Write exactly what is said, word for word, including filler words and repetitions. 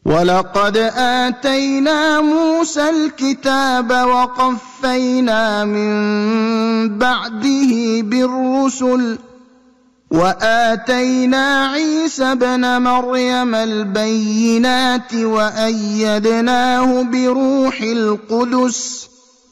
وَلَقَدْ آتَيْنَا مُوسَى الْكِتَابَ وَقَفَّيْنَا مِن بَعْدِهِ بِالرُّسُلِ ۖ وَآتَيْنَا عِيسَى ابْنَ مَرْيَمَ الْبَيِّنَاتِ وَأَيَّدْنَاهُ بِرُوحِ الْقُدُسِ